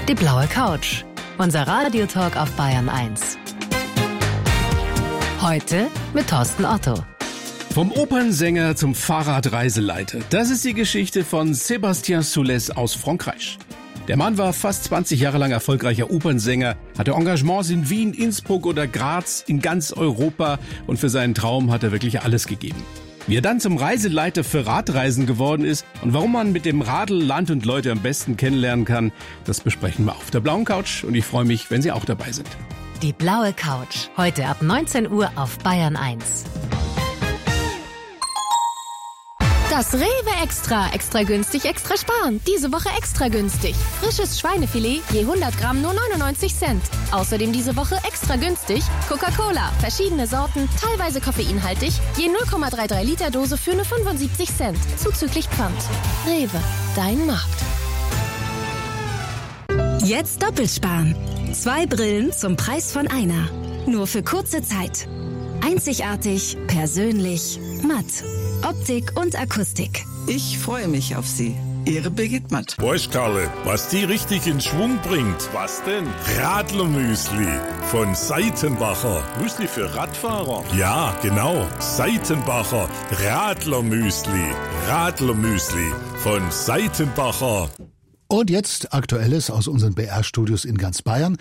Die blaue Couch. Unser Radiotalk auf Bayern 1. Heute mit Thorsten Otto. Vom Opernsänger zum Fahrradreiseleiter. Das ist die Geschichte von Sébastien Soulès aus Frankreich. Der Mann war fast 20 Jahre lang erfolgreicher Opernsänger, hatte Engagements in Wien, Innsbruck oder Graz, in ganz Europa, und für seinen Traum hat er wirklich alles gegeben. Wie er dann zum Reiseleiter für Radreisen geworden ist und warum man mit dem Radl Land und Leute am besten kennenlernen kann, das besprechen wir auf der blauen Couch, und ich freue mich, wenn Sie auch dabei sind. Die blaue Couch. Heute ab 19 Uhr auf Bayern 1. Das Rewe Extra. Extra günstig, extra sparen. Diese Woche extra günstig. Frisches Schweinefilet, je 100 Gramm nur 99 Cent. Außerdem diese Woche extra günstig Coca-Cola. Verschiedene Sorten, teilweise koffeinhaltig. Je 0,33 Liter Dose für nur 75 Cent. Zuzüglich Pfand. Rewe, dein Markt. Jetzt doppelt sparen. 2 Brillen zum Preis von einer. Nur für kurze Zeit. Einzigartig, persönlich, matt. Optik und Akustik. Ich freue mich auf Sie. Ihre Birgit Matt. Weißt, Karle, was die richtig in Schwung bringt? Was denn? Radlermüsli von Seitenbacher. Müsli für Radfahrer? Ja, genau. Seitenbacher Radlermüsli. Radlermüsli von Seitenbacher. Und jetzt Aktuelles aus unseren BR-Studios in ganz Bayern,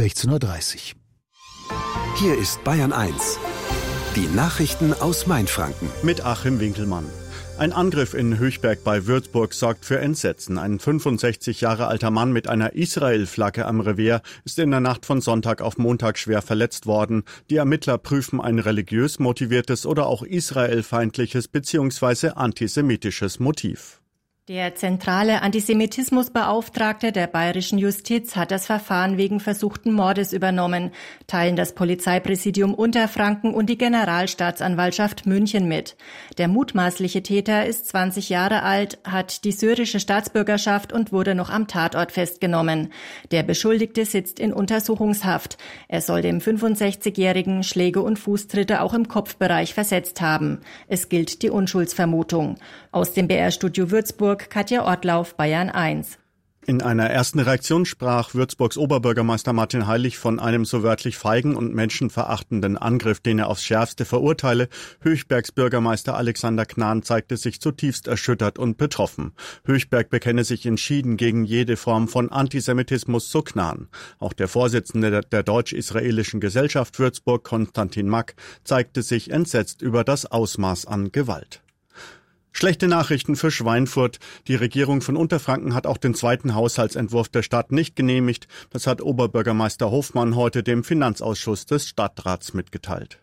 16:30 Uhr. Hier ist Bayern 1. Die Nachrichten aus Mainfranken. Mit Achim Winkelmann. Ein Angriff in Höchberg bei Würzburg sorgt für Entsetzen. Ein 65 Jahre alter Mann mit einer Israel-Flagge am Revier ist in der Nacht von Sonntag auf Montag schwer verletzt worden. Die Ermittler prüfen ein religiös motiviertes oder auch israelfeindliches bzw. antisemitisches Motiv. Der zentrale Antisemitismusbeauftragte der bayerischen Justiz hat das Verfahren wegen versuchten Mordes übernommen, teilen das Polizeipräsidium Unterfranken und die Generalstaatsanwaltschaft München mit. Der mutmaßliche Täter ist 20 Jahre alt, hat die syrische Staatsbürgerschaft und wurde noch am Tatort festgenommen. Der Beschuldigte sitzt in Untersuchungshaft. Er soll dem 65-Jährigen Schläge und Fußtritte auch im Kopfbereich versetzt haben. Es gilt die Unschuldsvermutung. Aus dem BR-Studio Würzburg Katja Ortlauf, Bayern 1. In einer ersten Reaktion sprach Würzburgs Oberbürgermeister Martin Heilig von einem so wörtlich feigen und menschenverachtenden Angriff, den er aufs Schärfste verurteile. Höchbergs Bürgermeister Alexander Knahn zeigte sich zutiefst erschüttert und betroffen. Höchberg bekenne sich entschieden gegen jede Form von Antisemitismus, so Knahn. Auch der Vorsitzende der Deutsch-Israelischen Gesellschaft Würzburg, Konstantin Mack, zeigte sich entsetzt über das Ausmaß an Gewalt. Schlechte Nachrichten für Schweinfurt. Die Regierung von Unterfranken hat auch den zweiten Haushaltsentwurf der Stadt nicht genehmigt. Das hat Oberbürgermeister Hofmann heute dem Finanzausschuss des Stadtrats mitgeteilt.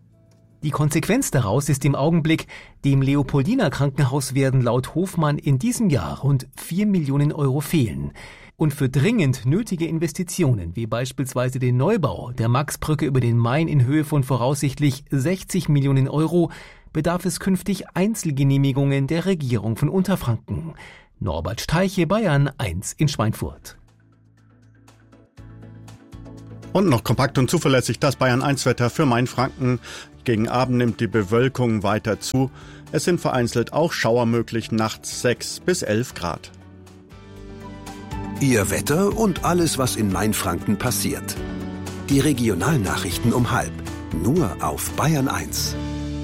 Die Konsequenz daraus ist im Augenblick, dem Leopoldiner Krankenhaus werden laut Hofmann in diesem Jahr rund 4 Millionen Euro fehlen. Und für dringend nötige Investitionen, wie beispielsweise den Neubau der Maxbrücke über den Main in Höhe von voraussichtlich 60 Millionen Euro, bedarf es künftig Einzelgenehmigungen der Regierung von Unterfranken. Norbert Steiche, Bayern 1 in Schweinfurt. Und noch kompakt und zuverlässig das Bayern 1 Wetter für Mainfranken. Gegen Abend nimmt die Bewölkung weiter zu. Es sind vereinzelt auch Schauer möglich, nachts 6 bis 11 Grad. Ihr Wetter und alles, was in Mainfranken passiert. Die Regionalnachrichten um 12:30. Nur auf Bayern 1.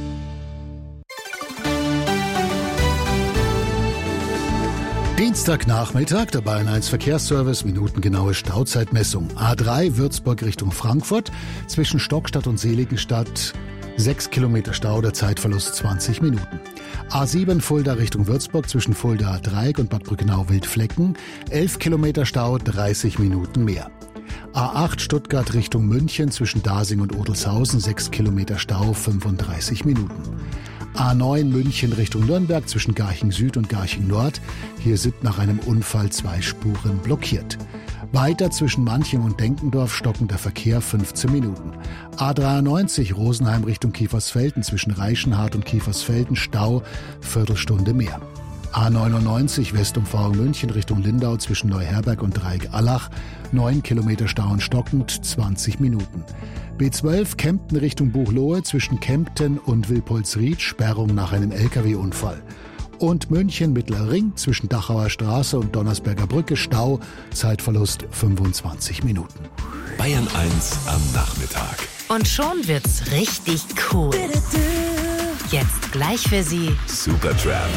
Dienstagnachmittag, der Bayern 1 Verkehrsservice, minutengenaue Stauzeitmessung. A3 Würzburg Richtung Frankfurt, zwischen Stockstadt und Seligenstadt 6 Kilometer Stau, der Zeitverlust 20 Minuten. A7 Fulda Richtung Würzburg, zwischen Fulda Dreieck und Bad Brückenau-Wildflecken 11 Kilometer Stau, 30 Minuten mehr. A8 Stuttgart Richtung München, zwischen Dasing und Odelshausen 6 Kilometer Stau, 35 Minuten. A9 München Richtung Nürnberg, zwischen Garching Süd und Garching Nord. Hier sind nach einem Unfall 2 Spuren blockiert. Weiter zwischen Manching und Denkendorf stockender Verkehr 15 Minuten. A93 Rosenheim Richtung Kiefersfelden, zwischen Reichenhart und Kiefersfelden Stau, Viertelstunde mehr. A99 Westumfahrung München Richtung Lindau, zwischen Neuherberg und Dreieck-Allach 9 Kilometer Stau und stockend, 20 Minuten. B12 Kempten Richtung Buchloe, zwischen Kempten und Wilpolsried Sperrung nach einem LKW-Unfall. Und München Mittler Ring zwischen Dachauer Straße und Donnersberger Brücke Stau, Zeitverlust 25 Minuten. Bayern 1 am Nachmittag. Und schon wird's richtig cool. Jetzt gleich für Sie Supertramp.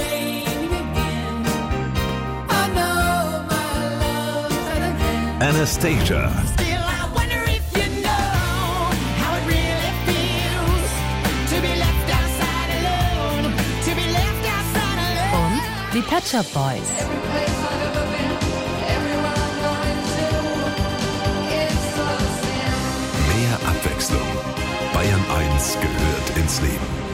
Anastasia. Und die Pet Shop Boys. Mehr Abwechslung. Bayern 1 gehört ins Leben.